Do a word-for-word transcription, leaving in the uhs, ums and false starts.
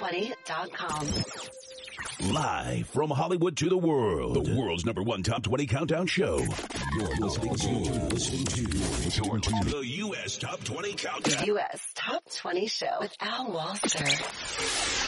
twenty dot com. Live from Hollywood to the world, the world's number one top twenty countdown show. You're listening to, you're listening to, you're listening to the U S Top twenty Countdown. The U S Top twenty Show with Al Walser.